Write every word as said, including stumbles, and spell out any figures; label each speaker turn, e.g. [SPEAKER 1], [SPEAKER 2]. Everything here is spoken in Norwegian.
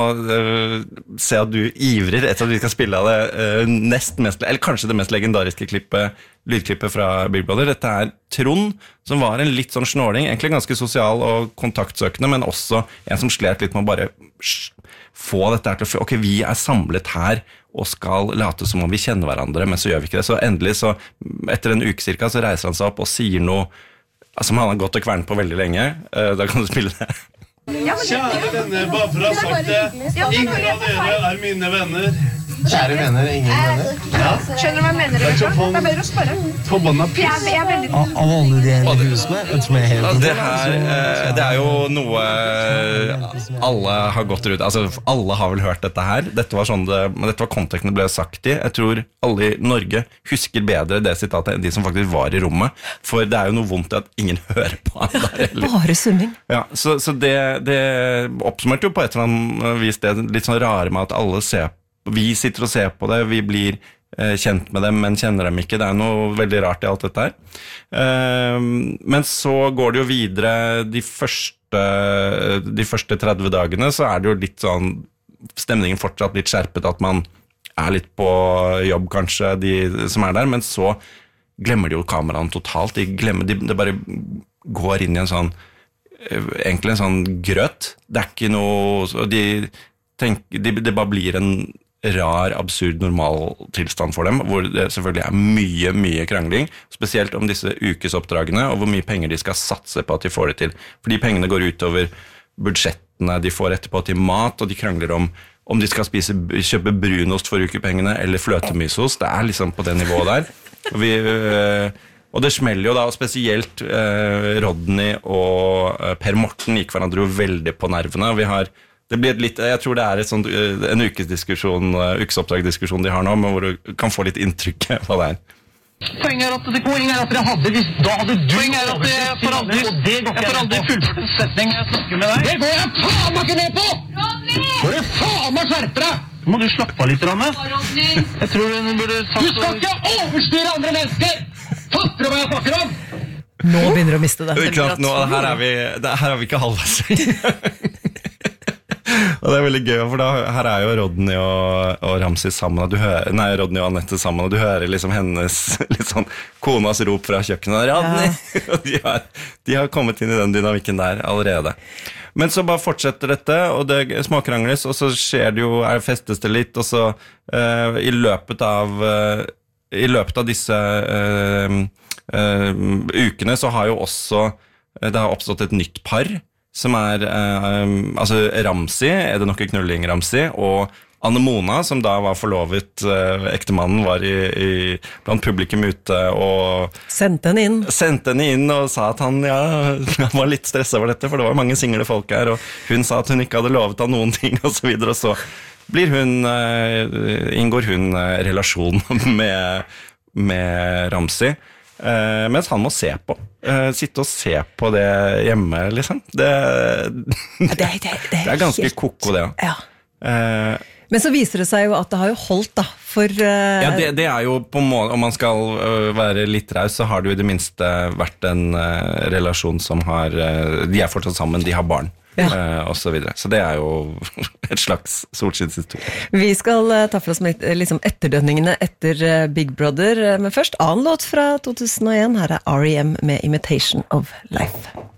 [SPEAKER 1] uh, se at du ivrer etter at vi skal spille av det uh, nest mest, eller kanskje det mest legendariske klippet, lydklippet fra Big Brother. Dette er Trond, som var en litt sånn snåling, egentlig ganske sosial og kontaktsøkende, men også en som slet litt med å bare få dette her til å, ok, vi er samlet her og skal late som om vi kjenner hverandre, men så gjør vi ikke det. Så endelig, så etter en uke cirka, så reiser han seg opp og sier noe som han har gått og kvernet på veldig lenge. Uh, da kan du spille det.
[SPEAKER 2] Kjære venner, bare for å ha sagt det, ingen av dere er mine venner.
[SPEAKER 3] Kjære venner, ingen venner.
[SPEAKER 2] Ja.
[SPEAKER 4] Skjønner du hva jeg mener? Det er bedre å spørre.
[SPEAKER 2] Forbanna piss.
[SPEAKER 4] Jeg er veldig...
[SPEAKER 3] Av alle de hele husene, som er helt...
[SPEAKER 1] Det her, uh, det er jo noe alle har gått ut, altså alle har vel hørt dette her. Dette var sånn det, dette var konteksten det ble sagt i. Jeg tror alle i Norge husker bedre det sitatet enn de som faktisk var i rommet. For det er jo noe vondt i at ingen hører på han der. Eller.
[SPEAKER 5] Bare summing.
[SPEAKER 1] Ja, så, så det, det oppsummerte jo på et eller annet vis det litt sånn rare med at alle ser på. Vi sitter og ser på det, vi blir eh, kjent med dem, men kjenner dem ikke. Det er noe veldig rart i alt dette her. Eh, men så går det jo videre de første, de første tretti dagene, så er det jo litt sånn, stemningen fortsatt litt skjerpet, at man er litt på jobb kanskje, de som er der, men så glemmer de jo kameraene totalt. De glemmer, de, de bare går inn i en sånn, egentlig en sånn grøt. Det er ikke noe, de tenker, de, det bare blir en rar, absurd, normal tilstand for dem, hvor det selvfølgelig er mye, mye krangling, spesielt om disse ukesoppdragene, og hvor mye penger de skal satse på at de får det til. For de pengene går ut over budsjettene de får etterpå til mat, og de krangler om om de skal spise, kjøpe brunost for ukepengene, eller fløtemysos. Det er liksom på det nivået der. Og, vi, og det smeller jo da, og spesielt eh, Rodney og Per Morten gikk hverandre jo veldig på nervene, og vi har Det blir et litt, jeg tror det er et sånt, en ukesdiskusjon, ukesoppdragdiskusjon de har nå, men hvor du kan få litt inntrykk hva det er.
[SPEAKER 6] Poenget er at det poenget er at dere hadde hvis da hadde du poenget er at jeg får aldri jeg får aldri fullført setning jeg snakker med deg. Det går jeg faen meg ikke ned på! Rodney! Går du faen meg skjerpe deg? Må du slappe av litt, Ranne? Rodney! Jeg tror du burde sagt... Du skal ikke overstyre andre mennesker! Fatter du hva jeg snakker om?
[SPEAKER 5] Nå begynner du å miste det.
[SPEAKER 1] Klart, nå, her, er vi, det, her er vi ikke halvveis. Og det er veldig gøy, for da, her er jo Rodney og, og Ramsey sammen, og du hører, nei, Rodney og Annette sammen, og du hører liksom hennes, litt sånn, konas rop fra kjøkkenet, Rodney! Ja. Og de har, de har kommet inn i den dynamikken der allerede. Men så bare fortsetter dette, og det småkrangles, og så skjer det jo, er festes det litt, og så uh, i løpet av, uh, i løpet av disse uh, uh, ukene, så har jo også, uh, det har oppstått et nytt par, som er eh, altså Ramsey, er det nok en knulling Ramsey, og Anne Mona, som da var forlovet, eh, ektemannen var i, i, blant publikum ute og
[SPEAKER 5] sendte henne inn
[SPEAKER 1] sendte henne inn og sa at han, ja, han var litt stresset over dette, for det var mange single folk her, og hun sa at hun ikke hadde lovet av noen ting og så videre, og så blir hun, eh, inngår hun eh, relasjon med, med Ramsey. Uh, mens han må se på uh, sitte og se på det hjemme liksom. det,
[SPEAKER 5] det, det, det,
[SPEAKER 1] det er ganske helt... koko det
[SPEAKER 5] ja.
[SPEAKER 1] uh,
[SPEAKER 5] Men så viser det seg jo at det har jo holdt da for, uh...
[SPEAKER 1] ja, det, det er jo på måte, om man skal uh, være litt raus, så har det jo i det minste vært en uh, relasjon som har uh, de er fortsatt sammen, de har barn ja. uh, og så videre, så det er jo et slags solskinnshistorie.
[SPEAKER 5] Vi skal uh, ta for oss med, liksom, etterdønningene etter uh, Big Brother, uh, men først annen låt fra to tusen og en, her er R E M med Imitation of Life.